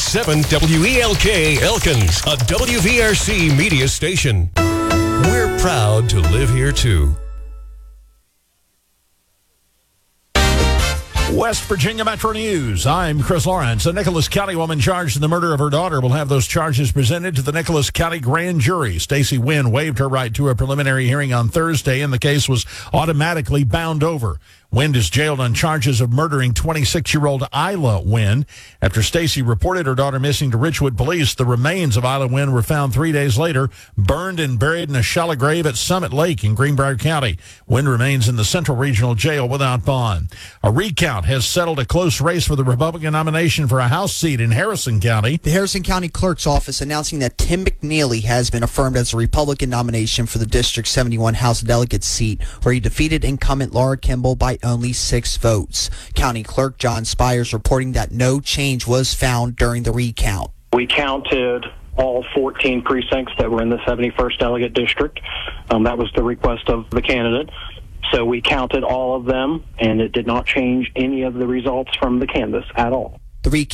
98.7 WELK Elkins, a WVRC media station. We're proud to live here, too. West Virginia Metro News. I'm Chris Lawrence. A Nicholas County woman charged in the murder of her daughter will have those charges presented to the Nicholas County grand jury. Stacey Wynn waived her right to a preliminary hearing on Thursday, and the case was automatically bound over. Wynn is jailed on charges of murdering 26-year-old Isla Wynn. After Stacey reported her daughter missing to Richwood police, the remains of Isla Wynn were found 3 days later, burned and buried in a shallow grave at Summit Lake in Greenbrier County. Wynn remains in the Central Regional Jail without bond. A recount has settled a close race for the Republican nomination for a House seat in Harrison County. The Harrison County Clerk's Office announcing that Tim McNeely has been affirmed as the Republican nomination for the District 71 House Delegate seat, where he defeated incumbent Laura Kimball by only 6 votes. County Clerk John Spires reporting that no change was found during the recount. We counted all 14 precincts that were in the 71st Delegate District. That was the request of the candidate. So we counted all of them, and it did not change any of the results from the canvass at all. The recount